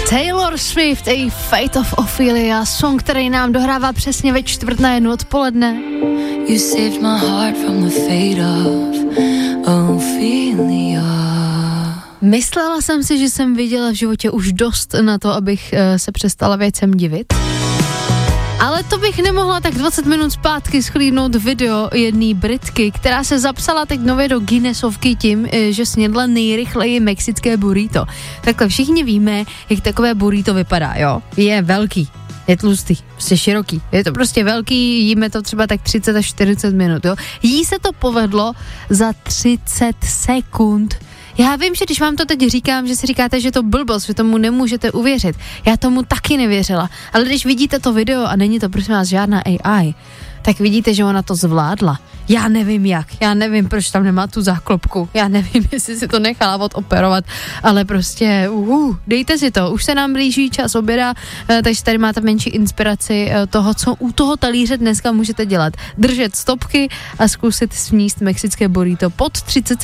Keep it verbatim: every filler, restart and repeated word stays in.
Taylor Swift a Fate of Ophelia, song, který nám dohrává přesně ve čtvrt na jednu odpoledne. You saved my heart from the fate of Ophelia. Myslela jsem si, že jsem viděla v životě už dost na to, abych uh, se přestala věcem divit. Ale to bych nemohla tak dvacet minut zpátky schlídnout video jedné Britky, která se zapsala teď nově do Guinnessovky tím, že snědla nejrychleji mexické burrito. Takhle všichni víme, jak takové burrito vypadá, jo? Je velký, je tlustý, prostě široký, je to prostě velký, jíme to třeba tak třicet až čtyřicet minut, jo? Jí se to povedlo za třicet sekund. Já vím, že když vám to teď říkám, že si říkáte, že to blbost, že tomu nemůžete uvěřit. Já tomu taky nevěřila. Ale když vidíte to video a není to prosím vás žádná A I, tak vidíte, že ona to zvládla. Já nevím jak, já nevím, proč tam nemá tu záklopku, já nevím, jestli si to nechala odoperovat, ale prostě uh, dejte si to, už se nám blíží čas oběda, takže tady máte menší inspiraci toho, co u toho talíře dneska můžete dělat. Držet stopky a zkusit sníst mexické burrito pod třicet sekund.